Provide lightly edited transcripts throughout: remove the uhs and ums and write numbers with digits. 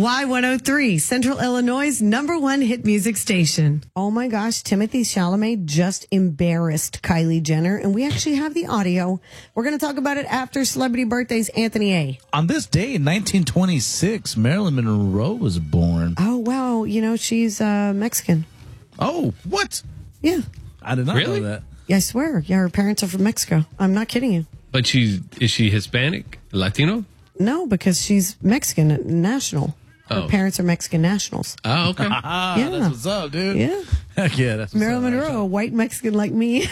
Y103, Central Illinois' #1 hit music station. Oh my gosh, Timothée Chalamet just embarrassed Kylie Jenner, and we actually have the audio. We're going to talk about it after Celebrity Birthdays, Anthony A. On this day in 1926, Marilyn Monroe was born. Oh, wow. You know, she's Mexican. Oh, what? Yeah. I did not know that. Yeah, I swear. Yeah, her parents are from Mexico. I'm not kidding you. But is she Hispanic? Latino? No, because she's Mexican national. Her parents are Mexican nationals. Oh, okay. Yeah. That's what's up, dude. Yeah. Heck yeah, that's what's Marilyn up, Monroe, a white Mexican like me.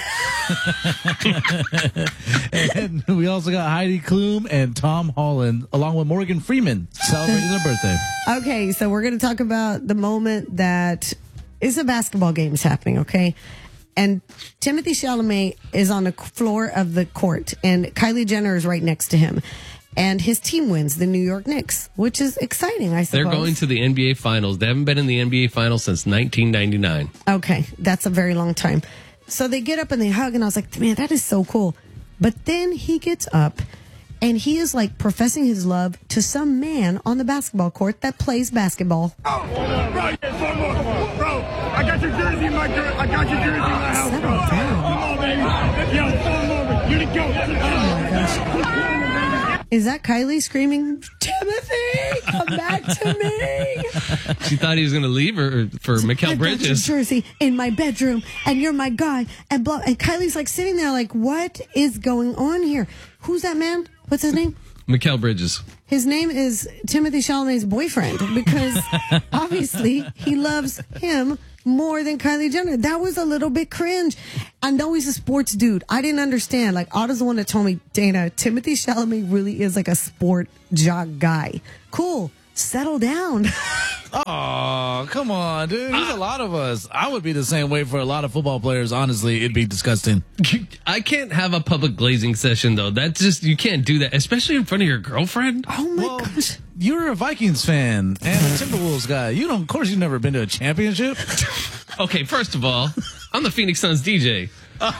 And we also got Heidi Klum and Tom Holland, along with Morgan Freeman, celebrating their birthday. Okay, so we're going to talk about the moment that is a basketball game is happening, okay? And Timothée Chalamet is on the floor of the court, and Kylie Jenner is right next to him. And his team wins, the New York Knicks, which is exciting, I suppose. They're going to the NBA Finals. They haven't been in the NBA Finals since 1999. Okay, that's a very long time. So they get up and they hug, and I was like, man, that is so cool. But then he gets up, and he is like professing his love to some man on the basketball court that plays basketball. Oh, bro, bro, I got your jersey in my I got your jersey in my house, bro. Come on, baby. Yo, come over. You're the GOAT. Oh, my gosh. Is that Kylie screaming, Timothy, come back to me? She thought he was going to leave her for Mikal Bridges. I got your jersey in my bedroom, and you're my guy. And blah. And Kylie's like sitting there like, what is going on here? Who's that man? What's his name? Mikal Bridges. His name is Timothée Chalamet's boyfriend because obviously he loves him more than Kylie Jenner. That was a little bit cringe. I know he's a sports dude. I didn't understand. Like, Otto's the one that told me, Dana, Timothée Chalamet really is like a sport jock guy. Cool. Settle down. Oh, come on, dude. There's a lot of us. I would be the same way for a lot of football players. Honestly, it'd be disgusting. I can't have a public glazing session, though. That's just, you can't do that, especially in front of your girlfriend. Oh, my gosh. You're a Vikings fan and a Timberwolves guy. Of course, you've never been to a championship. Okay, first of all, I'm the Phoenix Suns DJ. And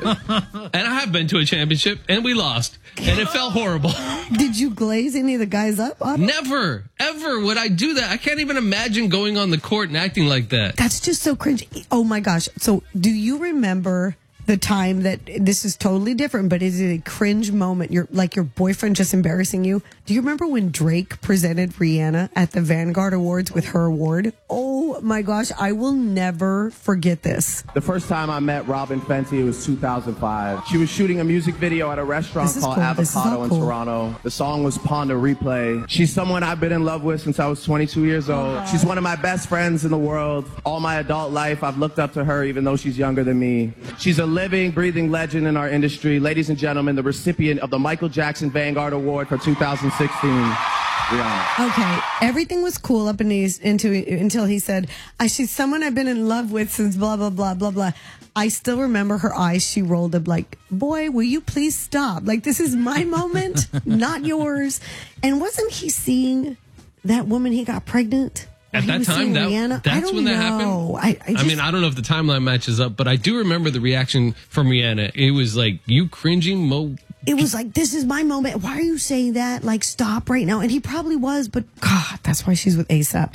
I have been to a championship, and we lost. And it felt horrible. Did you glaze any of the guys up? Otto? Never, ever would I do that. I can't even imagine going on the court and acting like that. That's just so cringe. Oh, my gosh. So do you remember the time that this is totally different, but is it a cringe moment? Your boyfriend just embarrassing you. Do you remember when Drake presented Rihanna at the Vanguard Awards with her award? Oh my gosh, I will never forget this. The first time I met Robin Fenty, it was 2005. She was shooting a music video at a restaurant called Avocado in Toronto. The song was Pond to Replay. She's someone I've been in love with since I was 22 years old. She's one of my best friends in the world. All my adult life, I've looked up to her even though she's younger than me. She's a living, breathing legend in our industry. Ladies and gentlemen, the recipient of the Michael Jackson Vanguard Award for 2016, Rihanna. Okay, everything was cool up until he said, she's someone I've been in love with since blah, blah, blah, blah, blah. I still remember her eyes. She rolled up like, boy, will you please stop? Like, this is my moment, not yours. And wasn't he seeing that woman he got pregnant? At that time, that's when that happened? I mean, I don't know if the timeline matches up, but I do remember the reaction from Rihanna. It was like, you cringing, Mo. It was like, this is my moment. Why are you saying that? Like, stop right now. And he probably was, but God, that's why she's with ASAP.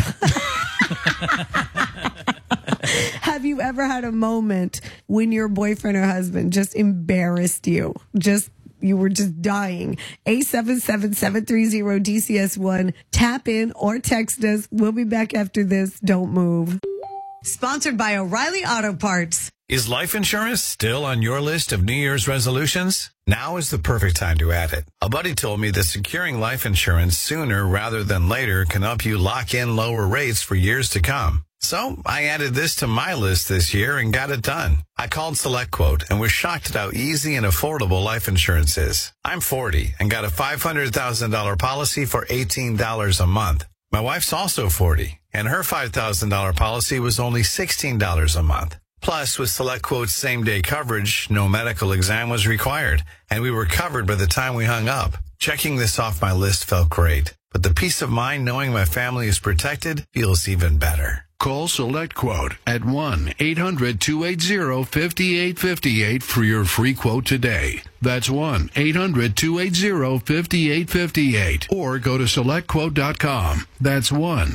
Have you ever had a moment when your boyfriend or husband just embarrassed you? You were just dying. 877-730-DCS1. Tap in or text us. We'll be back after this. Don't move. Sponsored by O'Reilly Auto Parts. Is life insurance still on your list of New Year's resolutions? Now is the perfect time to add it. A buddy told me that securing life insurance sooner rather than later can help you lock in lower rates for years to come. So I added this to my list this year and got it done. I called SelectQuote and was shocked at how easy and affordable life insurance is. I'm 40 and got a $500,000 policy for $18 a month. My wife's also 40 and her $5,000 policy was only $16 a month. Plus, with SelectQuote's same-day coverage, no medical exam was required, and we were covered by the time we hung up. Checking this off my list felt great, but the peace of mind knowing my family is protected feels even better. Call Select Quote at 1-800-280-5858 for your free quote today. That's 1-800-280-5858. Or go to SelectQuote.com. That's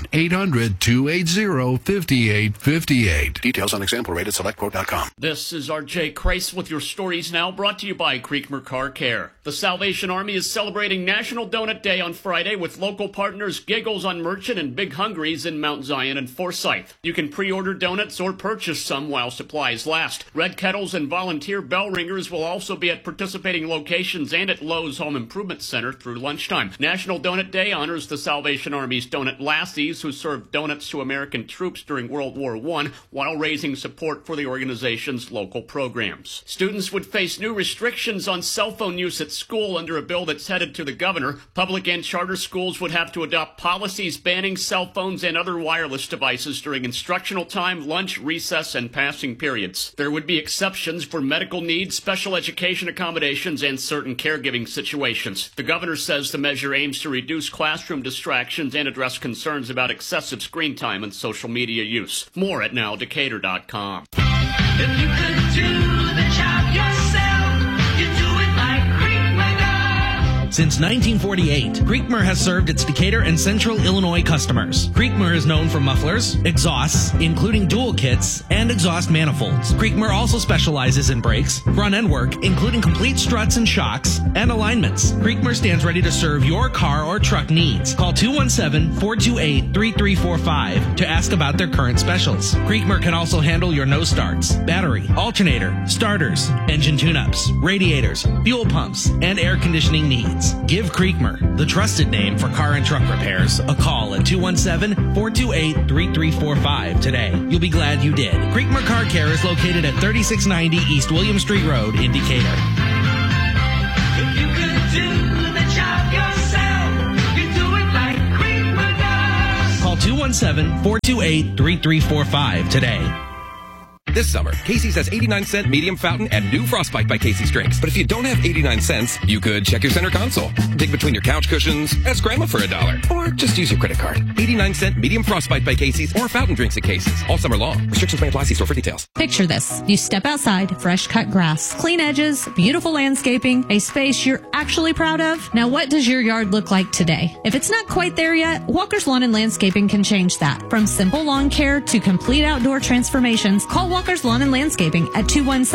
1-800-280-5858. Details on example rate at SelectQuote.com. This is R.J. Kreis with your Stories Now, brought to you by Creekmer Car Care. The Salvation Army is celebrating National Donut Day on Friday with local partners Giggles on Merchant and Big Hungry's in Mount Zion and Forsyth. You can pre-order donuts or purchase some while supplies last. Red Kettles and volunteer bell ringers will also be at participating locations and at Lowe's Home Improvement Center through lunchtime. National Donut Day honors the Salvation Army's donut lassies who served donuts to American troops during World War I while raising support for the organization's local programs. Students would face new restrictions on cell phone use at school under a bill that's headed to the governor. Public and charter schools would have to adopt policies banning cell phones and other wireless devices during instructional time, lunch, recess, and passing periods. There would be exceptions for medical needs, special education accommodations, and certain caregiving situations. The governor says the measure aims to reduce classroom distractions and address concerns about excessive screen time and social media use. More at nowdecatur.com. If you could do the job yourself, you do it like Creekmer does. Since 1948, Creekmer has served its Decatur and Central Illinois customers. Creekmer is known for mufflers, exhausts, including dual kits, and exhaust manifolds. Creekmer also specializes in brakes, front-end work, including complete struts and shocks, and alignments. Creekmer stands ready to serve your car or truck needs. Call 217-428-3345 to ask about their current specials. Creekmer can also handle your no starts, battery, alternator, starters, engine tune-ups, radiators, fuel pumps, and air conditioning needs. Give Creekmer, the trusted name for car and truck repairs, a call at 217-428-3345 today. You'll be glad you did. Creekmer Car Care is located at 3690 East William Street Road in Decatur. If you could do the job yourself, you do it like Creekmer does. Call 217-428-3345 today. This summer, Casey's has 89-cent medium fountain and new Frostbite by Casey's drinks. But if you don't have 89 cents, you could check your center console, dig between your couch cushions, ask Grandma for $1, or just use your credit card. 89-cent medium Frostbite by Casey's or fountain drinks at Casey's all summer long. Restrictions may apply. See store for details. Picture this. You step outside, fresh cut grass, clean edges, beautiful landscaping, a space you're actually proud of. Now, what does your yard look like today? If it's not quite there yet, Walker's Lawn and Landscaping can change that. From simple lawn care to complete outdoor transformations, call Walker's Lawn and Landscaping at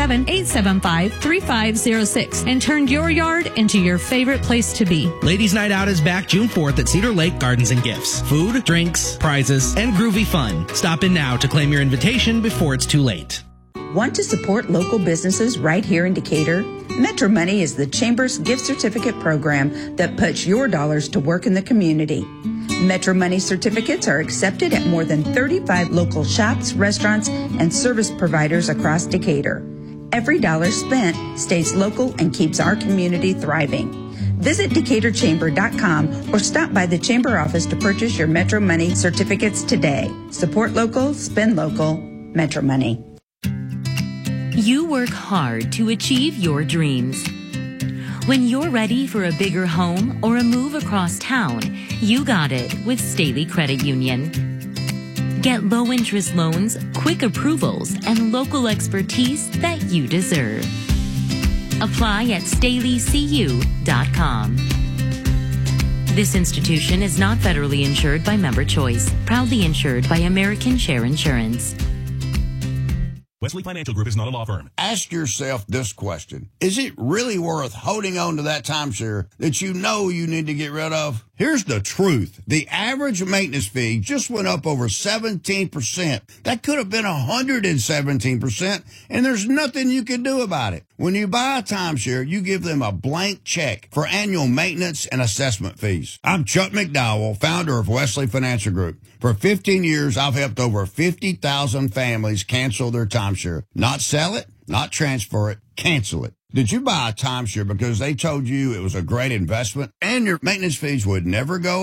217-875-3506 and turn your yard into your favorite place to be. Ladies' Night Out is back June 4th at Cedar Lake Gardens and Gifts. Food, drinks, prizes, and groovy fun. Stop in now to claim your invitation before it's too late. Want to support local businesses right here in Decatur? Metro Money is the Chamber's gift certificate program that puts your dollars to work in the community. Metro Money certificates are accepted at more than 35 local shops, restaurants, and service providers across Decatur. Every dollar spent stays local and keeps our community thriving. Visit DecaturChamber.com or stop by the Chamber office to purchase your Metro Money certificates today. Support local, spend local, Metro Money. You work hard to achieve your dreams. When you're ready for a bigger home or a move across town, you got it with Staley Credit Union. Get low-interest loans, quick approvals, and local expertise that you deserve. Apply at StaleyCU.com. This institution is not federally insured by Member Choice, proudly insured by American Share Insurance. Wesley Financial Group is not a law firm. Ask yourself this question. Is it really worth holding on to that timeshare that you know you need to get rid of? Here's the truth. The average maintenance fee just went up over 17%. That could have been 117%, and there's nothing you can do about it. When you buy a timeshare, you give them a blank check for annual maintenance and assessment fees. I'm Chuck McDowell, founder of Wesley Financial Group. For 15 years, I've helped over 50,000 families cancel their timeshare. Not sell it, not transfer it, cancel it. Did you buy a timeshare because they told you it was a great investment and your maintenance fees would never go up?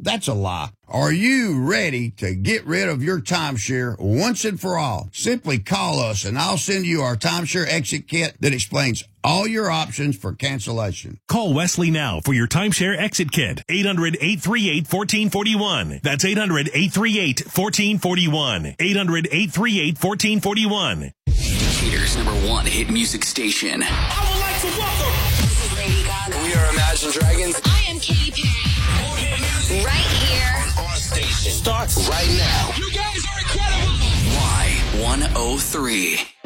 That's a lie. Are you ready to get rid of your timeshare once and for all? Simply call us and I'll send you our timeshare exit kit that explains all your options for cancellation. Call Wesley now for your timeshare exit kit. 800-838-1441. That's 800-838-1441. 800-838-1441. Decatur's #1 hit music station. I would like to welcome. This is Lady Gaga. We are Imagine Dragons. I am Katy Perry. Right here. Our station starts right now. You guys are incredible. Y103.